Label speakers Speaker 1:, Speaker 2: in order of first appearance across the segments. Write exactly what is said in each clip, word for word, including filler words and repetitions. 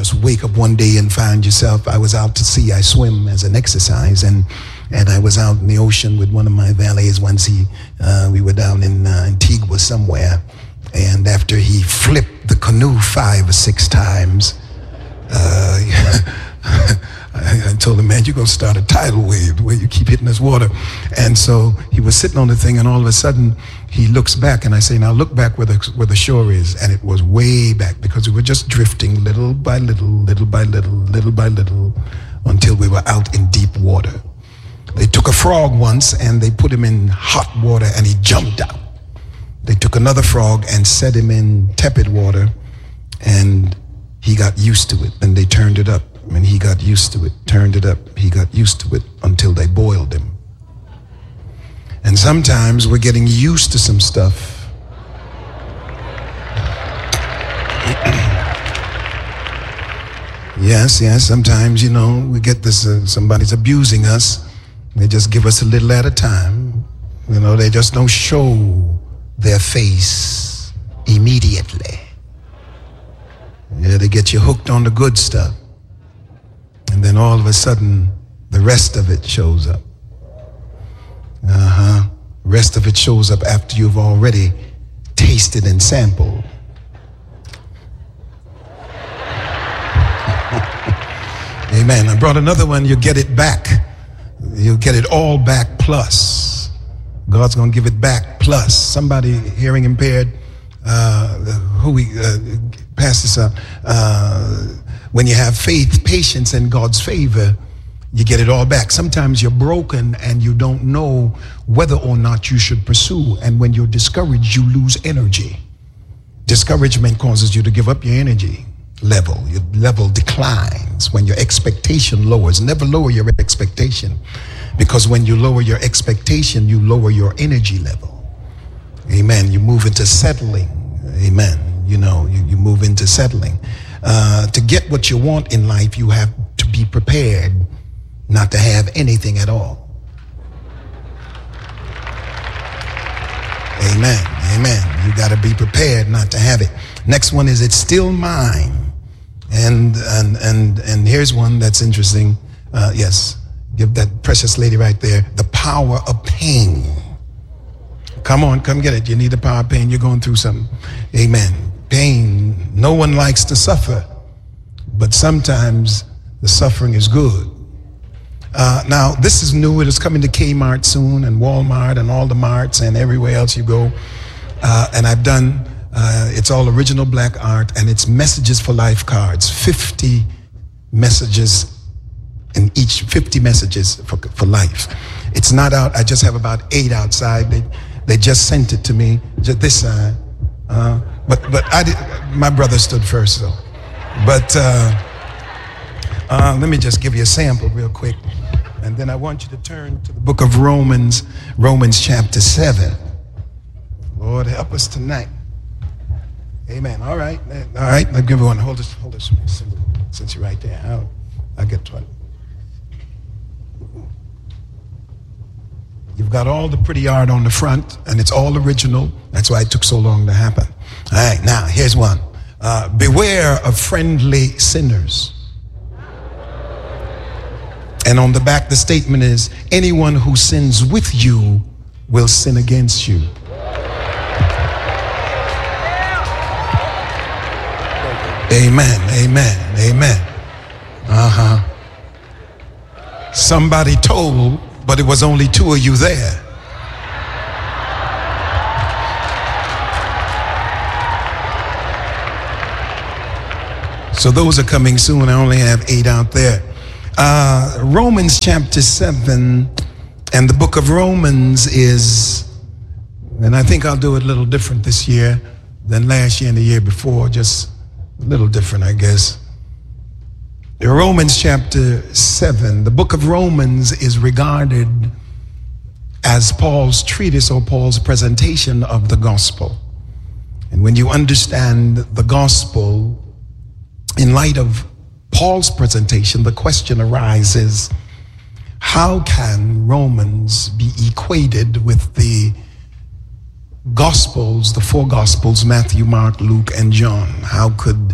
Speaker 1: just wake up one day and find yourself, I was out to sea, I swim as an exercise, and and I was out in the ocean with one of my valets once. He, uh, we were down in uh, Antigua somewhere, and after he flipped the canoe five or six times, uh, I, I told him, man, you're going to start a tidal wave the way you keep hitting this water. And so he was sitting on the thing, and all of a sudden he looks back, and I say, now look back where the, where the shore is. And it was way back, because we were just drifting little by little, little by little, little by little, until we were out in deep water. They took a frog once and they put him in hot water and he jumped out. They took another frog and set him in tepid water, and he got used to it, and they turned it up. And he got used to it, turned it up, he got used to it until they boiled him. And sometimes we're getting used to some stuff. Yes, yes, sometimes, you know, we get this, uh, somebody's abusing us. They just give us a little at a time. You know, they just don't show their face immediately. Yeah, they get you hooked on the good stuff. And then all of a sudden, the rest of it shows up. Uh-huh. The rest of it shows up after you've already tasted and sampled. Amen. I brought another one. You get it back. You'll get it all back plus. God's going to give it back plus. Somebody hearing impaired, uh, who we uh, pass this up. Uh, when you have faith, patience, and God's favor, you get it all back. Sometimes you're broken and you don't know whether or not you should pursue. And when you're discouraged, you lose energy. Discouragement causes you to give up your energy level. Your level declines when your expectation lowers. Never lower your expectation, because when you lower your expectation, you lower your energy level. Amen. You move into settling. Amen. You know, you, you move into settling. Uh, to get what you want in life, you have to be prepared not to have anything at all. Amen. Amen. You got to be prepared not to have it. Next one is, it's still mine. And and and and here's one that's interesting. Uh, yes, give that precious lady right there the power of pain. Come on, come get it. You need the power of pain. You're going through something. Amen. Pain. No one likes to suffer, but sometimes the suffering is good. Uh, now, this is new. It is coming to Kmart soon, and Walmart, and all the marts, and everywhere else you go. Uh, and I've done. Uh, it's all original black art, and it's Messages for Life cards. fifty messages in each, fifty messages for, for life. It's not out. I just have about eight outside. They they just sent it to me, just this side. Uh, but but I did, my brother stood first, though. But uh, uh, let me just give you a sample real quick, and then I want you to turn to the book of Romans, Romans chapter seven. Lord, help us tonight. Amen. All right. All right. Let everyone hold this. Hold this. Since you're right there, I'll, I'll get to it. You've got all the pretty art on the front, and it's all original. That's why it took so long to happen. All right. Now, here's one. Uh, beware of friendly sinners. And on the back, the statement is, anyone who sins with you will sin against you. Amen, amen, amen. Uh-huh. Somebody told, but it was only two of you there. So those are coming soon. I only have eight out there. Uh, Romans chapter seven, and the book of Romans is, and I think I'll do it a little different this year than last year and the year before, just a little different, I guess. Romans chapter seven. The book of Romans is regarded as Paul's treatise or Paul's presentation of the gospel. And when you understand the gospel in light of Paul's presentation, the question arises, how can Romans be equated with the Gospels, the four Gospels, Matthew, Mark, Luke, and John? How could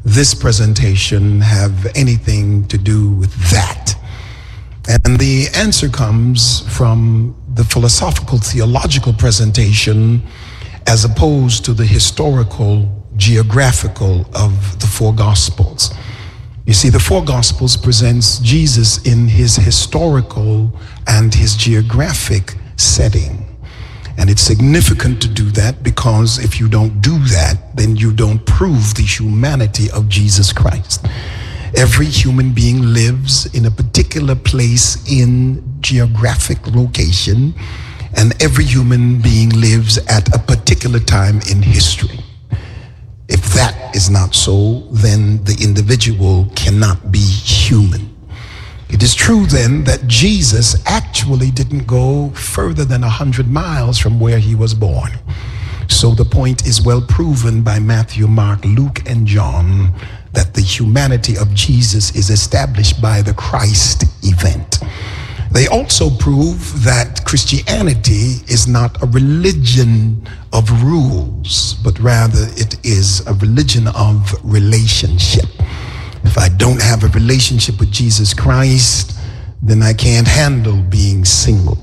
Speaker 1: this presentation have anything to do with that? And the answer comes from the philosophical theological presentation as opposed to the historical geographical of the four Gospels. You see, the four Gospels presents Jesus in his historical and his geographic setting. And it's significant to do that because if you don't do that, then you don't prove the humanity of Jesus Christ. Every human being lives in a particular place in geographic location, and every human being lives at a particular time in history. If that is not so, then the individual cannot be human. It is true then that Jesus actually didn't go further than a hundred miles from where he was born. So the point is well proven by Matthew, Mark, Luke, and John that the humanity of Jesus is established by the Christ event. They also prove that Christianity is not a religion of rules, but rather it is a religion of relationship. If I don't have a relationship with Jesus Christ, then I can't handle being single.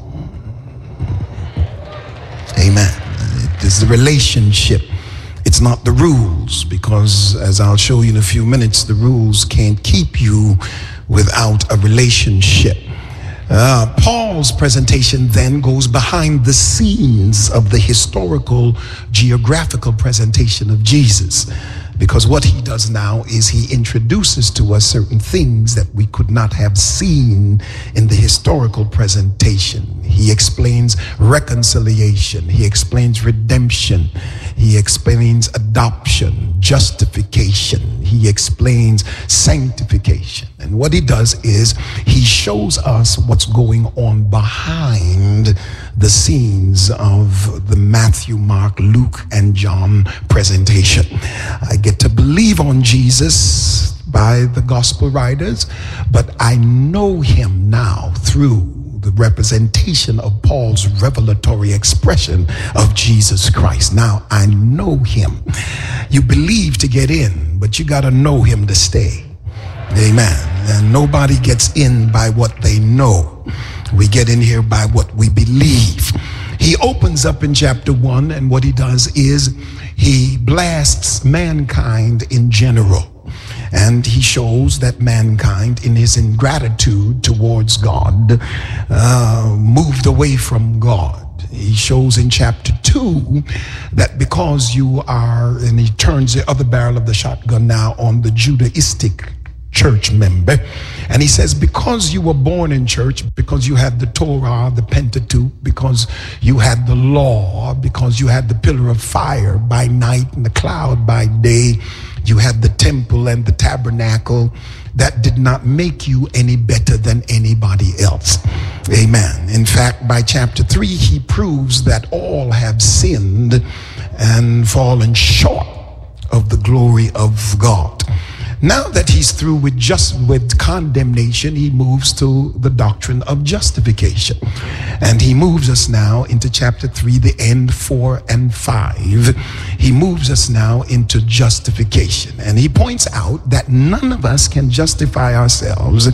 Speaker 1: Amen. It is the relationship. It's not the rules, because as I'll show you in a few minutes, the rules can't keep you without a relationship. Uh, Paul's presentation then goes behind the scenes of the historical, geographical presentation of Jesus. Because what he does now is he introduces to us certain things that we could not have seen in the historical presentation. He explains reconciliation. He explains redemption. He explains adoption, justification. He explains sanctification. And what he does is he shows us what's going on behind the scenes of the Matthew, Mark, Luke, and John presentation. I get to believe on Jesus by the gospel writers, but I know him now through the representation of Paul's revelatory expression of Jesus Christ. Now I know him. You believe to get in, but you got to know him to stay. Amen. And nobody gets in by what they know. We get in here by what we believe. He opens up in chapter one, and what he does is he blasts mankind in general. And he shows that mankind, in his ingratitude towards God, uh, moved away from God. He shows in chapter two that because you are, and he turns the other barrel of the shotgun now on the Judaistic church member, and he says, because you were born in church, because you had the Torah, the Pentateuch, because you had the law, because you had the pillar of fire by night and the cloud by day, you had the temple and the tabernacle, that did not make you any better than anybody else. Amen. In fact, by chapter three, he proves that all have sinned and fallen short of the glory of God. Now that he's through with just with condemnation, he moves to the doctrine of justification. And he moves us now into chapter three, the end four and five. He moves us now into justification. And he points out that none of us can justify ourselves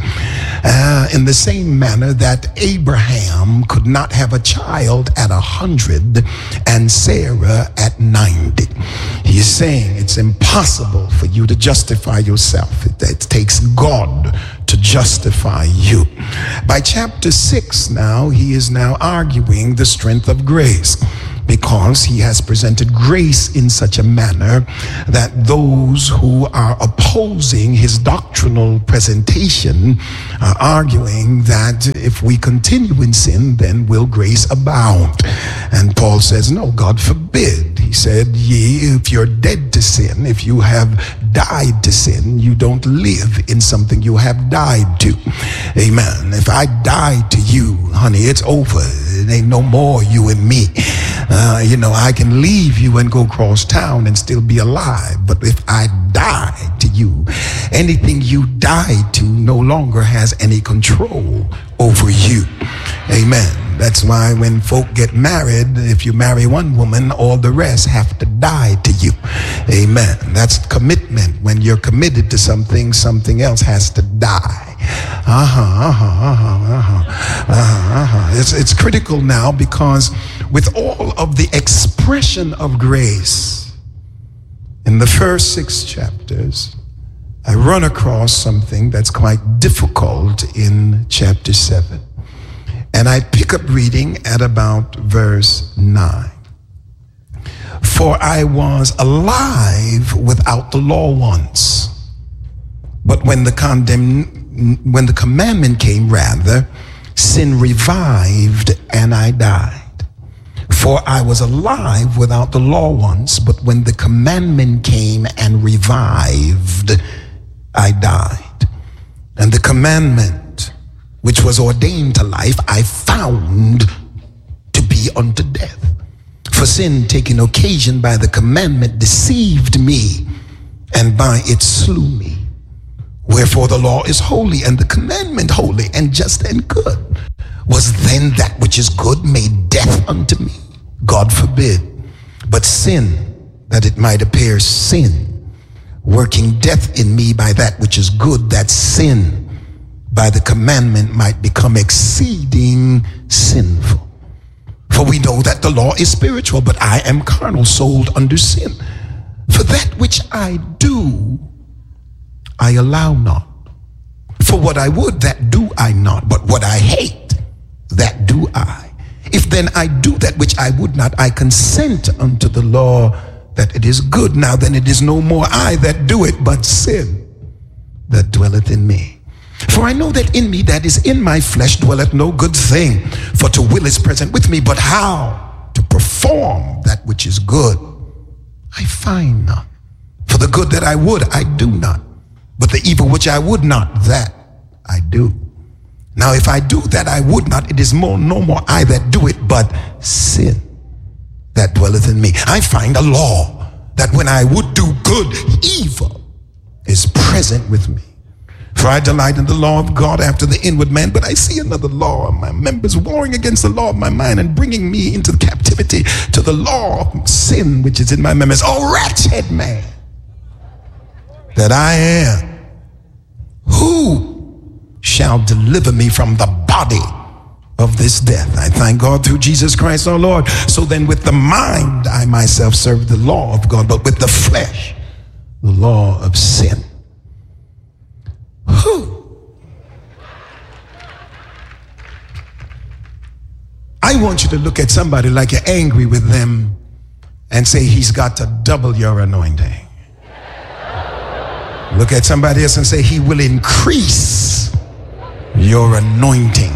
Speaker 1: uh, in the same manner that Abraham could not have a child at a hundred and Sarah at ninety. He's saying it's impossible for you to justify yourself. It, it takes God to justify you. By chapter six now, he is now arguing the strength of grace, because he has presented grace in such a manner that those who are opposing his doctrinal presentation are arguing that if we continue in sin, then will grace abound. And Paul says, no, God forbid. He said, ye, if you're dead to sin, if you have died to sin, you don't live in something you have died to. Amen. If I died to you, honey, it's over. It ain't no more you and me. Uh, you know, I can leave you and go cross town and still be alive. But if I die to you, anything you died to no longer has any control over you. Amen. That's why when folk get married, if you marry one woman, all the rest have to die to you. Amen. That's commitment. When you're committed to something, something else has to die. Uh-huh, uh-huh, uh-huh, uh-huh, uh-huh, uh-huh. It's, it's critical now, because with all of the expression of grace in the first six chapters, I run across something that's quite difficult in chapter seven. And I pick up reading at about verse nine. For I was alive without the law once, but when the condemn, when the commandment came, rather, sin revived and I died. For I was alive without the law once, but when the commandment came and revived, I died. And the commandment, which was ordained to life, I found to be unto death. For sin, taking occasion by the commandment, deceived me, and by it slew me. Wherefore the law is holy, and the commandment holy, and just and good. Was then that which is good made death unto me? God forbid. But sin, that it might appear sin, working death in me by that which is good, that sin by the commandment might become exceeding sinful. For we know that the law is spiritual, but I am carnal, sold under sin. For that which I do, I allow not. For what I would, that do I not. But what I hate, that do I. If then I do that which I would not, I consent unto the law that it is good. Now then it is no more I that do it, but sin that dwelleth in me. For I know that in me, that is in my flesh, dwelleth no good thing. For to will is present with me, but how to perform that which is good, I find not. For the good that I would, I do not. But the evil which I would not, that I do. Now if I do that I would not, it is more no more I that do it, but sin that dwelleth in me. I find a law, that when I would do good, evil is present with me. For I delight in the law of God after the inward man, but I see another law of my members, warring against the law of my mind, and bringing me into captivity to the law of sin which is in my members. Oh, wretched man that I am, who shall deliver me from the body of this death? I thank God through Jesus Christ our Lord. So then with the mind I myself serve the law of God, but with the flesh the law of sin. Whew. I want you to look at somebody like you're angry with them and say, he's got to double your anointing. Look at somebody else and say, he will increase your anointing.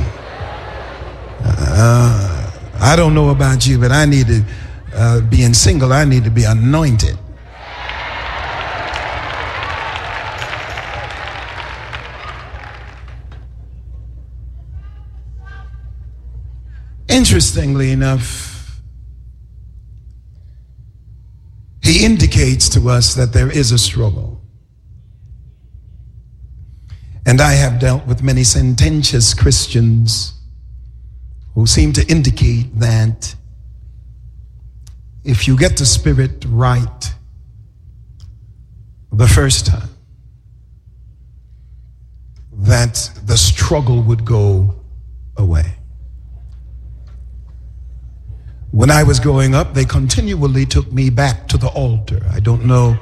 Speaker 1: Uh, I don't know about you, but I need to, uh, being single, I need to be anointed. Interestingly enough, he indicates to us that there is a struggle. And I have dealt with many sententious Christians who seem to indicate that if you get the spirit right the first time, that the struggle would go away. When I was growing up, they continually took me back to the altar. I don't know.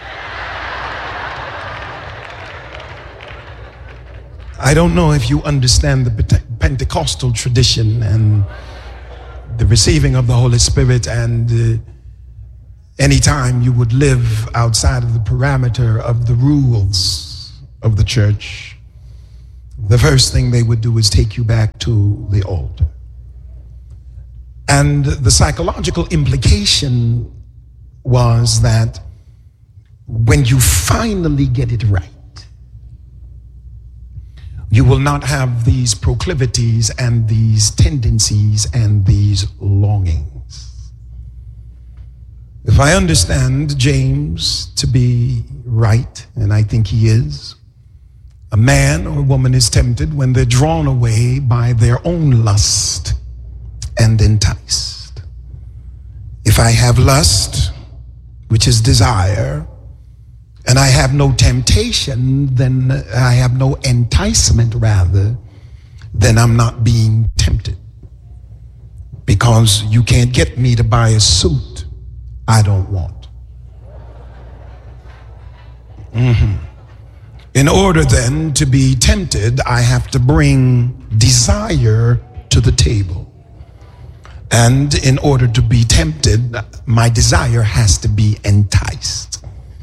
Speaker 1: I don't know if you understand the Pentecostal tradition and the receiving of the Holy Spirit, and uh, anytime you would live outside of the parameter of the rules of the church, the first thing they would do is take you back to the altar. And the psychological implication was that when you finally get it right, you will not have these proclivities and these tendencies and these longings. If I understand James to be right, and I think he is, a man or woman is tempted when they're drawn away by their own lust and enticed. If I have lust, which is desire, and I have no temptation, then I have no enticement, rather, then I'm not being tempted. Because you can't get me to buy a suit I don't want. Mm-hmm. In order then to be tempted, I have to bring desire to the table. And in order to be tempted, my desire has to be enticed.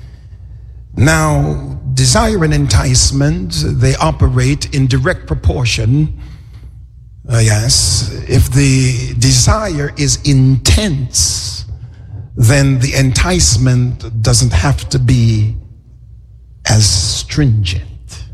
Speaker 1: Now, desire and enticement, they operate in direct proportion. Uh, yes, if the desire is intense, then the enticement doesn't have to be as stringent.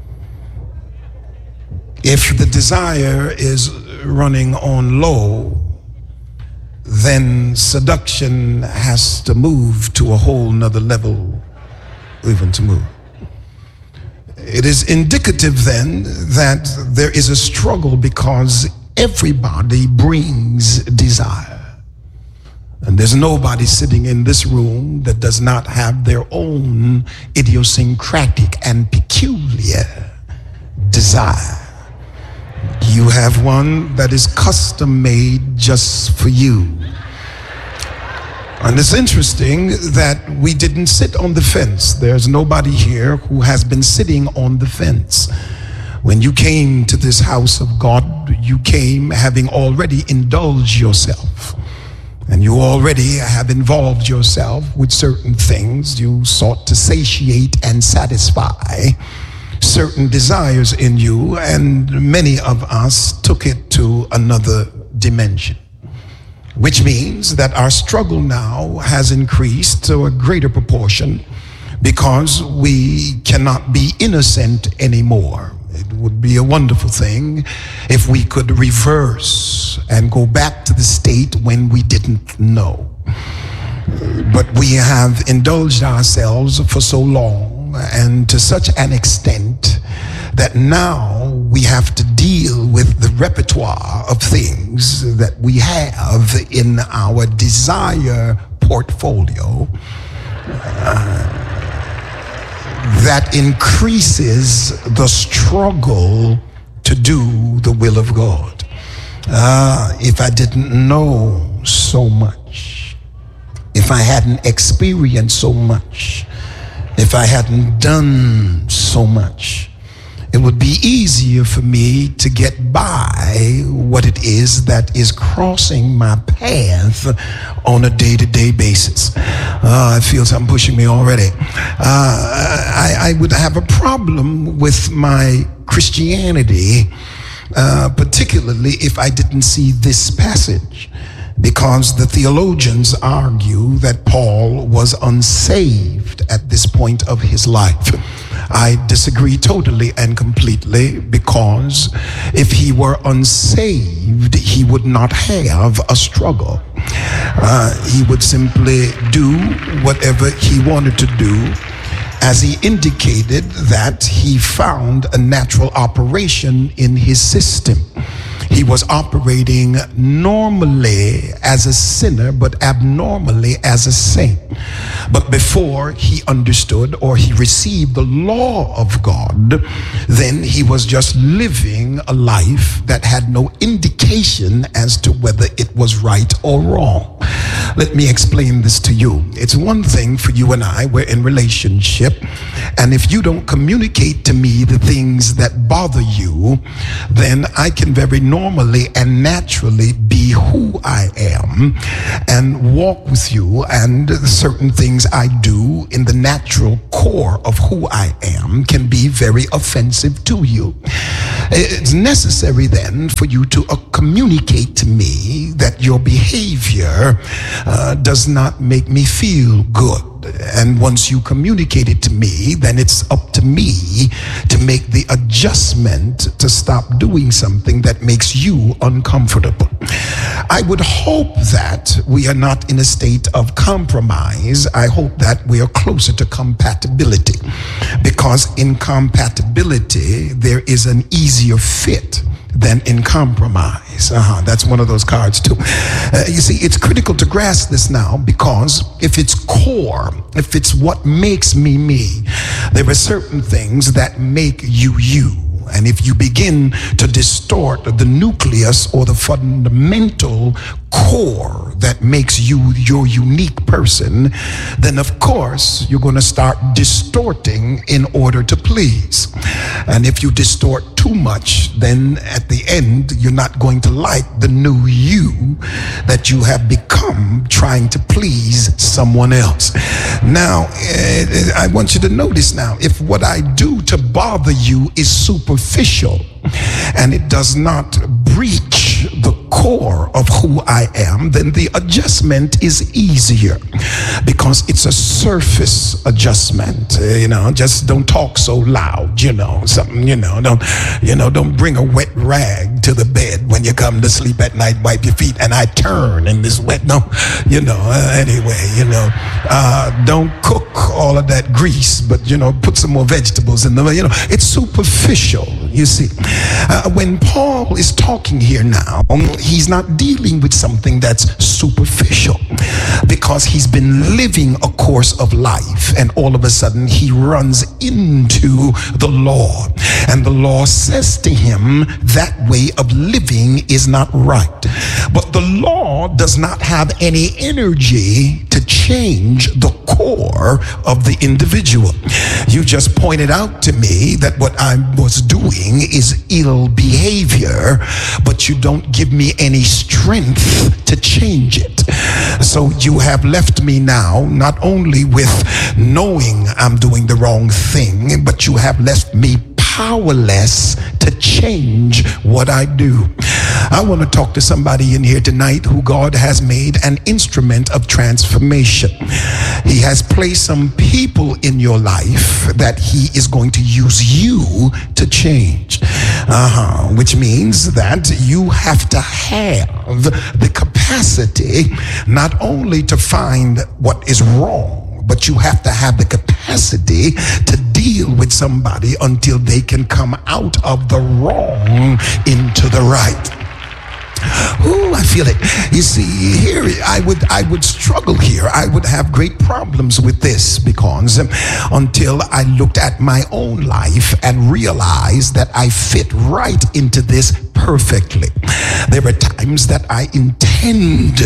Speaker 1: If the desire is running on low, then seduction has to move to a whole nother level, even to move. It is indicative then that there is a struggle because everybody brings desire. And there's nobody sitting in this room that does not have their own idiosyncratic and peculiar desire. You have one that is custom made just for you. And it's interesting that we didn't sit on the fence. There's nobody here who has been sitting on the fence. When you came to this house of God, you came having already indulged yourself. And you already have involved yourself with certain things. You sought to satiate and satisfy certain desires in you, and many of us took it to another dimension. Which means that our struggle now has increased to a greater proportion because we cannot be innocent anymore. It would be a wonderful thing if we could reverse and go back to the state when we didn't know. But we have indulged ourselves for so long and to such an extent that now we have to deal with the repertoire of things that we have in our desire portfolio uh, that increases the struggle to do the will of God. Uh, if I didn't know so much, if I hadn't experienced so much, if I hadn't done so much, it would be easier for me to get by what it is that is crossing my path on a day-to-day basis. Uh, I feel something pushing me already. Uh, I, I would have a problem with my Christianity, uh, particularly if I didn't see this passage, because the theologians argue that Paul was unsaved at this point of his life. I disagree totally and completely, because if he were unsaved, he would not have a struggle. Uh, he would simply do whatever he wanted to do, as he indicated that he found a natural operation in his system. He was operating normally as a sinner, but abnormally as a saint. But before he understood or he received the law of God, then he was just living a life that had no indication as to whether it was right or wrong. Let me explain this to you. It's one thing for you and I, we're in relationship, and if you don't communicate to me the things that bother you, then I can very normally and naturally be who I am and walk with you, and certain things I do in the natural core of who I am can be very offensive to you. It's necessary then for you to uh, communicate to me that your behavior uh, does not make me feel good. And once you communicate it to me, then it's up to me to make the adjustment to stop doing something that makes you uncomfortable. I would hope that we are not in a state of compromise. I hope that we are closer to compatibility, because in compatibility there is an easier fit than in compromise. Uh-huh. That's one of those cards too. Uh, you see, it's critical to grasp this now, because if it's core, if it's what makes me me, there are certain things that make you you. And if you begin to distort the nucleus or the fundamental core that makes you your unique person, then of course you're going to start distorting in order to please. And if you distort too much, then at the end you're not going to like the new you that you have become trying to please someone else. Now, I want you to notice now, if what I do to bother you is superficial and it does not breach the core of who I am, then the adjustment is easier because it's a surface adjustment. Uh, you know, just don't talk so loud, you know, something, you know, don't, you know, don't bring a wet rag to the bed when you come to sleep at night, wipe your feet, and I turn in this wet, no, you know, uh, anyway, you know, uh, don't cook all of that grease, but, you know, put some more vegetables in the, you know, it's superficial, you see. Uh, when Paul is talking here now, he's not dealing with something that's superficial, because he's been living a course of life and all of a sudden he runs into the law, and the law says to him that way of living is not right. But the law does not have any energy to change the core of the individual. You just pointed out to me that what I was doing is ill behavior, but you don't give me any strength to change it. So you have left me now not only with knowing I'm doing the wrong thing, but you have left me powerless to change what I do. I want to talk to somebody in here tonight who God has made an instrument of transformation. He has placed some people in your life that he is going to use you to change. Uh-huh. Which means that you have to have the capacity not only to find what is wrong, but you have to have the capacity to deal with somebody until they can come out of the wrong into the right. Oh, I feel it. You see, here I would I would struggle here. I would have great problems with this, because until I looked at my own life and realized that I fit right into this perfectly. There are times that I intend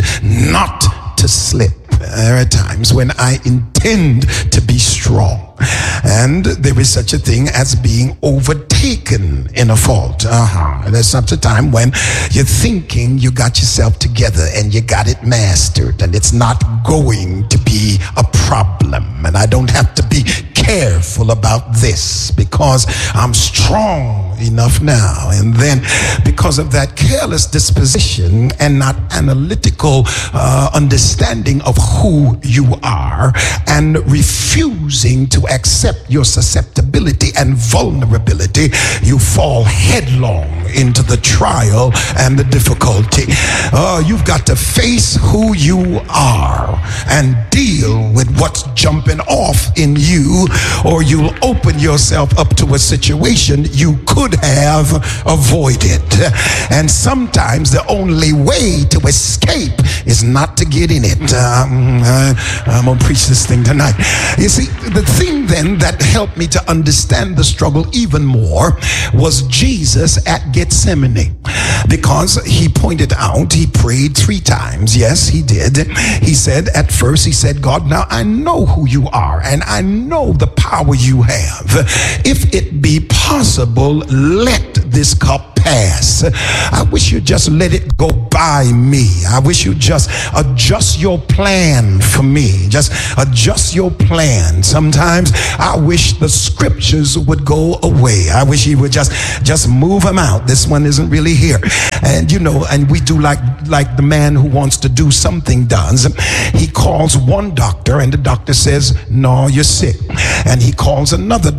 Speaker 1: not to slip. There are times when I intend to be strong. And there is such a thing as being overtaken in a fault. Uh-huh. There's such a time when you're thinking you got yourself together and you got it mastered, and it's not going to be a problem. And I don't have to be careful about this because I'm strong enough now. And then because of that careless disposition and not analytical uh, understanding of who you are, and refusing to accept your susceptibility and vulnerability, you fall headlong into the trial and the difficulty. Uh, you've got to face who you are and deal with what's jumping off in you, or you'll open yourself up to a situation you could have avoided. And sometimes the only way to escape is not to get in it. Um, I, I'm gonna preach this thing tonight. You see, the thing then that helped me to understand the struggle even more was Jesus at Gethsemane, because he pointed out, he prayed three times. Yes, he did. He said at first, he said, God, now I know who you are and I know the power you have. If it be possible, let this cup pass. I wish you just let it go by me. I wish you just adjust your plan for me. Just adjust your plan. Sometimes I wish the scriptures would go away. I wish he would just just move them out. This one isn't really here. And you know, and we do like like the man who wants to do something does. He calls one doctor and the doctor says, no, you're sick. And he calls another doctor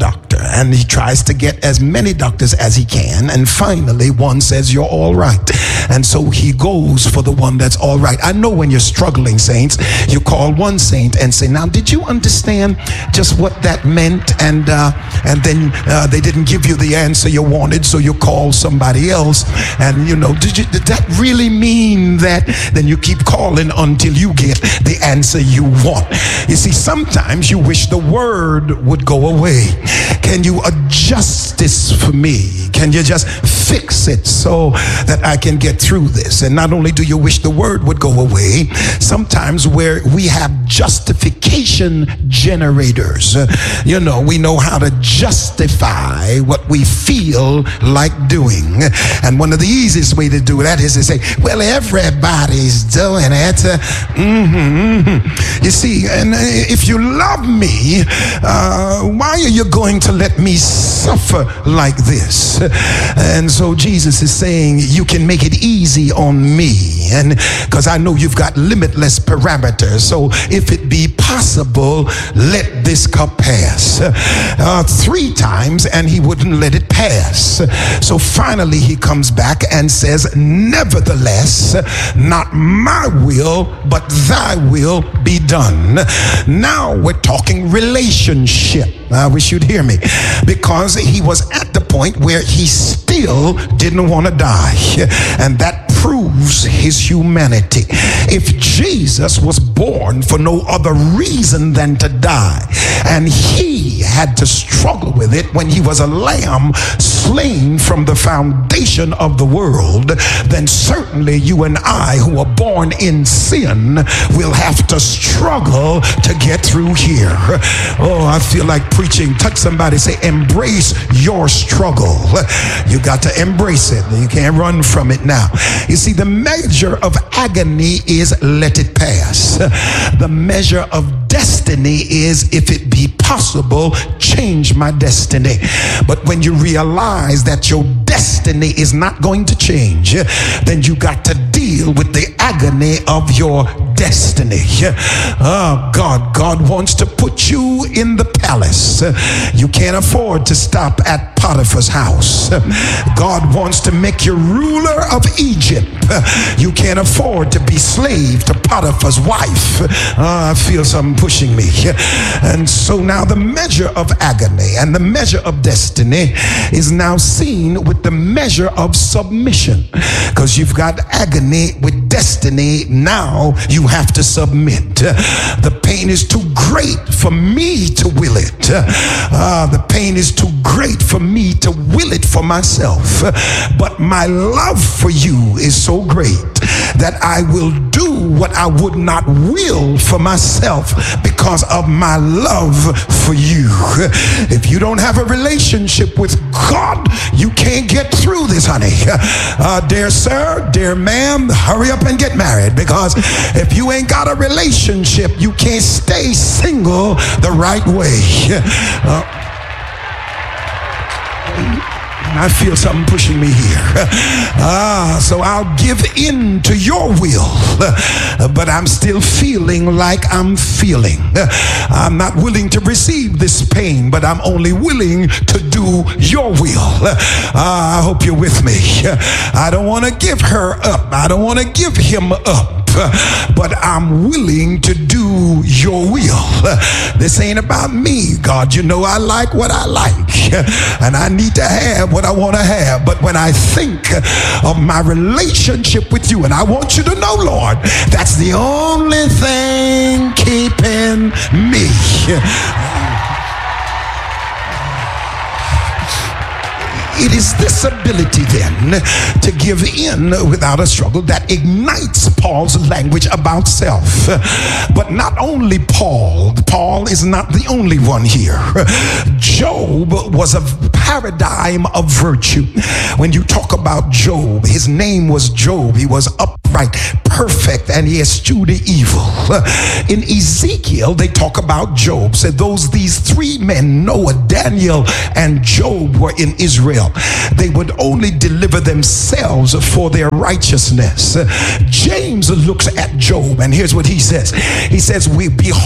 Speaker 1: and he tries to get as many doctors as he can, and finally one says, you're all right. And so he goes for the one that's all right. I know when you're struggling, saints, you call one saint and say, now did you understand just what that meant? And uh, and then uh, they didn't give you the answer you wanted, so you call somebody else. And you know, did, you, did that really mean that? Then you keep calling until you get the answer you want. You see, sometimes you wish the word would go away. Can you adjust this for me? Can you just fix it so that I can get through this? And not only do you wish the word would go away, sometimes where we have justification generators, uh, you know, we know how to justify what we feel like doing. And one of the easiest way to do that is to say, well, everybody's doing it. Uh, mm-hmm, mm-hmm. You see, and if you love me, uh, why are you going to let me suffer like this? And so Jesus is saying, you can make it easy on me, and because I know you've got limitless parameters, so if it be possible, let this cup pass. Uh, three times and he wouldn't let it pass. So finally he comes back and says, nevertheless, not my will but thy will be done. Now we're talking relationship. I wish you'd hear me, because he was at the point where he still didn't want to die, and that proves his humanity. If Jesus was born for no other reason than to die, and he had to struggle with it when he was a lamb slain from the foundation of the world, then certainly you and I, who are born in sin, will have to struggle to get through here. Oh, I feel like preaching. Touch somebody, say, embrace your struggle. You got to embrace it. You can't run from it now. You see, the measure of agony is let it pass. The measure of destiny is, if it be possible, change my destiny. But when you realize that your destiny is not going to change, then you got to deal with the agony of your destiny. Oh God, God wants to put you in the palace. You can't afford to stop at Potiphar's house. God wants to make you ruler of Egypt. You can't afford to be slave to Potiphar's wife. Uh, I feel something pushing me. And so now the measure of agony and the measure of destiny is now seen with the measure of submission. Because you've got agony with destiny, now you have to submit. The pain is too great for me to will it. Uh, the pain is too great for me to will it for myself. But my love for you is so great that I will do what I would not will for myself because of my love for you. If you don't have a relationship with God, you can't get through this, honey. Uh, dear sir, dear ma'am, hurry up and get married, because if you ain't got a relationship, you can't stay single the right way. Uh, I feel something pushing me here. Ah, so I'll give in to your will, but I'm still feeling like I'm feeling. I'm not willing to receive this pain, but I'm only willing to do your will. Ah, I hope you're with me. I don't want to give her up. I don't want to give him up. But I'm willing to do your will. This ain't about me, God. You know I like what I like, and I need to have what I want to have. But when I think of my relationship with you, and I want you to know, Lord, that's the only thing keeping me. It is this ability then to give in without a struggle that ignites Paul's language about self. But not only Paul, Paul is not the only one here. Job was a paradigm of virtue. When you talk about Job, his name was Job. He was upright, perfect, and he eschewed evil. In Ezekiel, they talk about Job. Said those these three men, Noah, Daniel, and Job, were in Israel. They would only deliver themselves for their righteousness. James looks at Job, and here's what he says. He says, we behold